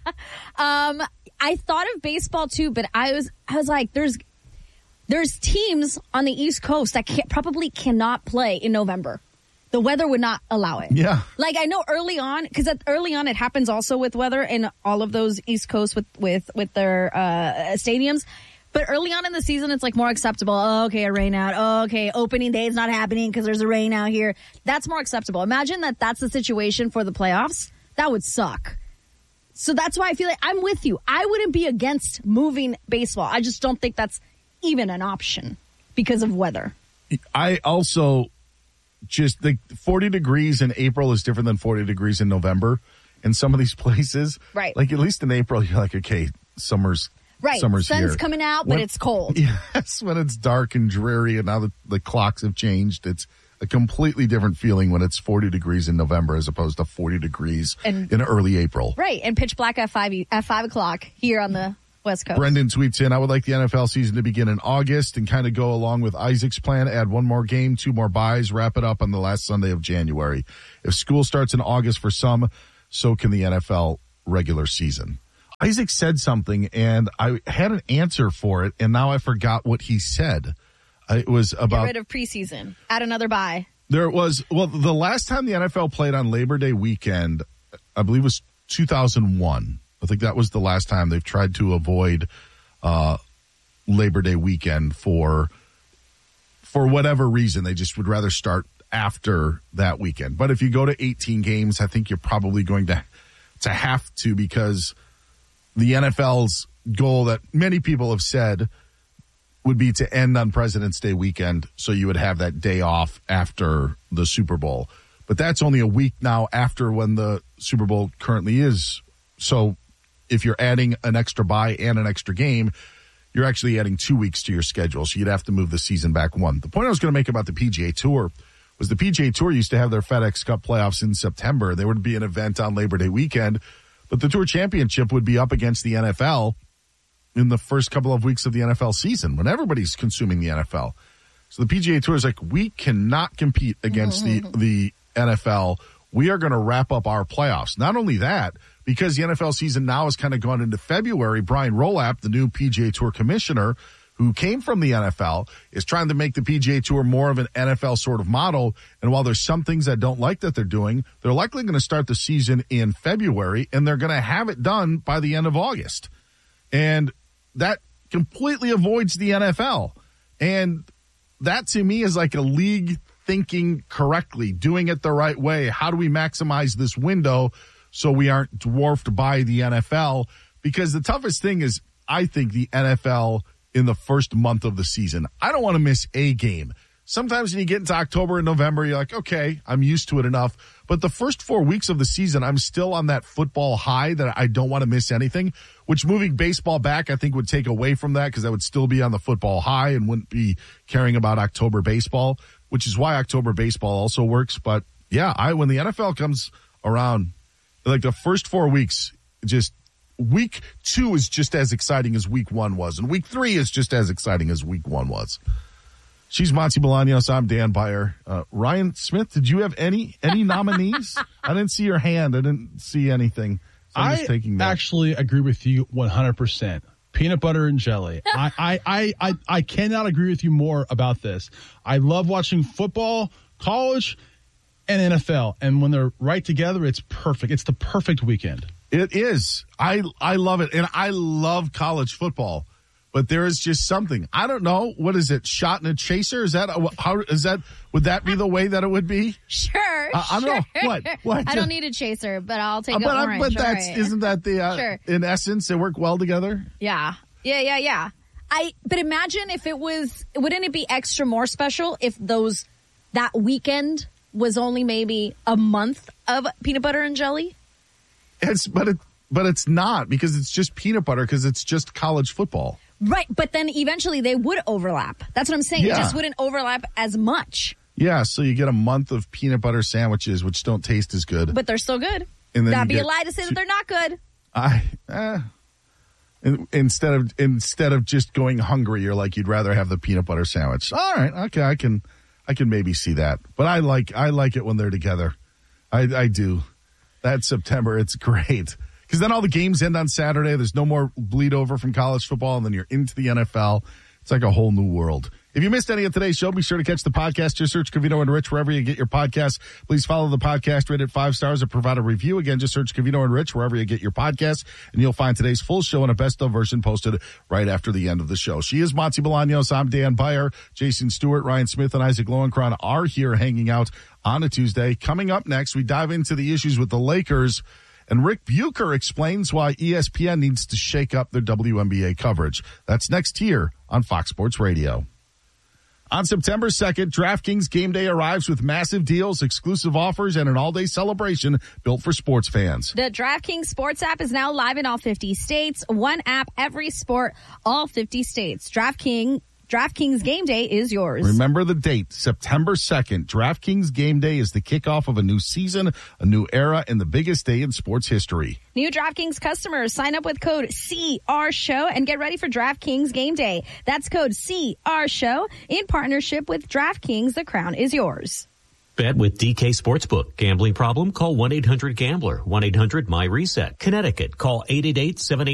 um, I thought of baseball too, but I was I was like, there's there's teams on the East Coast that can't, probably cannot play in November. The weather would not allow it. Yeah. Like I know early on, because early on it happens also with weather in all of those East Coast with with with their uh, stadiums. But early on in the season, it's like more acceptable. Oh, okay, a rain out. Oh, okay, opening day is not happening because there's a rain out here. That's more acceptable. Imagine that that's the situation for the playoffs. That would suck. So that's why I feel like I'm with you. I wouldn't be against moving baseball. I just don't think that's even an option because of weather. I also just think forty degrees in April is different than forty degrees in November in some of these places. Right. Like at least in April, you're like, okay, summer's Right. Summer's Sun's here. coming out, but When- it's cold. Yes, when it's dark and dreary and now the, the clocks have changed, it's a completely different feeling when it's forty degrees in November as opposed to forty degrees And- in early April. Right. And pitch black at five at five o'clock here on the West Coast. Brendan tweets in, I would like the N F L season to begin in August and kind of go along with Isaac's plan, add one more game, two more buys, wrap it up on the last Sunday of January. If school starts in August for some, so can the N F L regular season. Isaac said something, and I had an answer for it, and now I forgot what he said. Uh, It was Get about rid of preseason. Add another bye. there was well the last time the N F L played on Labor Day weekend, I believe was two thousand one. I think that was the last time they've tried to avoid uh, Labor Day weekend for for whatever reason. They just would rather start after that weekend. But if you go to eighteen games, I think you're probably going to to have to, because the N F L's goal that many people have said would be to end on President's Day weekend, so you would have that day off after the Super Bowl. But that's only a week now after when the Super Bowl currently is. So if you're adding an extra bye and an extra game, you're actually adding two weeks to your schedule. So you'd have to move the season back one. The point I was going to make about the P G A Tour was the P G A Tour used to have their FedEx Cup playoffs in September. There would be an event on Labor Day weekend, but the Tour Championship would be up against the N F L in the first couple of weeks of the N F L season when everybody's consuming the N F L. So the P G A Tour is like, we cannot compete against the, the N F L. We are going to wrap up our playoffs. Not only that, because the N F L season now has kind of gone into February, Brian Rolap, the new P G A Tour commissioner, who came from the N F L, is trying to make the P G A Tour more of an N F L sort of model. And while there's some things I don't like that they're doing, they're likely going to start the season in February, and they're going to have it done by the end of August. And that completely avoids the N F L. And that to me is like a league thinking correctly, doing it the right way. How do we maximize this window so we aren't dwarfed by the N F L? Because the toughest thing is, I think, the N F L in the first month of the season. I don't want to miss a game. Sometimes when you get into October and November, you're like, okay, I'm used to it enough. But the first four weeks of the season, I'm still on that football high that I don't want to miss anything, which moving baseball back, I think, would take away from that, because I would still be on the football high and wouldn't be caring about October baseball, which is why October baseball also works. But yeah, I when the N F L comes around, like the first four weeks, just week two is just as exciting as week one was, and week three is just as exciting as week one was. She's Monty Bolaños. I'm Dan Beyer. Uh, Ryan Smith, did you have any any nominees? I didn't see your hand. I didn't see anything. So I'm I just taking that. actually agree with you one hundred percent. Peanut butter and jelly. I, I, I, I, I cannot agree with you more about this. I love watching football, college, and N F L. And when they're right together, it's perfect. It's the perfect weekend. It is. I I love it. And I love college football. But there is just something. I don't know. What is it? Shot in a chaser? Is that how is that? Would that be the way that it would be? Sure. Uh, I don't sure. know. What? What? I don't need a chaser, but I'll take Uh, an but, orange. but All that's right. isn't that the uh, Sure. in essence they work well together? Yeah. Yeah, yeah, yeah. I but imagine if it was wouldn't it be extra more special if those that weekend was only maybe a month of peanut butter and jelly? It's but it but it's not, because it's just peanut butter, because it's just college football. Right, but then eventually they would overlap. That's what I'm saying. Yeah. It just wouldn't overlap as much. Yeah, so you get a month of peanut butter sandwiches, which don't taste as good. But they're still good. And then That'd you be a get lie to say that they're not good. I eh. In- instead of instead of just going hungry, you're like, you'd rather have the peanut butter sandwich. All right, okay, I can I can maybe see that. But I like I like it when they're together. I I do. That September, it's great. because then all the games end on Saturday. There's no more bleed over from college football, and then you're into the N F L. It's like a whole new world. If you missed any of today's show, be sure to catch the podcast. Just search Covino and Rich wherever you get your podcasts. Please follow the podcast, rate it five stars, and provide a review. Again, just search Covino and Rich wherever you get your podcasts, and you'll find today's full show and a best-of version posted right after the end of the show. She is Monty Bolaños. I'm Dan Beyer. Jason Stewart, Ryan Smith, and Isaac Lowenkron are here hanging out on a Tuesday. Coming up next, we dive into the issues with the Lakers. And Rick Bucher explains why E S P N needs to shake up their W N B A coverage. That's next here on Fox Sports Radio. On September second, DraftKings Game Day arrives with massive deals, exclusive offers, and an all-day celebration built for sports fans. The DraftKings Sports app is now live in all fifty states. One app, every sport, all fifty states. DraftKings DraftKings Game Day is yours. Remember the date, September second. DraftKings Game Day is the kickoff of a new season, a new era, and the biggest day in sports history. New DraftKings customers, sign up with code C R Show and get ready for DraftKings Game Day. That's code C R Show in partnership with DraftKings. The crown is yours. Bet with D K Sportsbook. Gambling problem? Call one eight hundred gambler. one eight hundred my reset. Connecticut. Call eight eight eight seven eight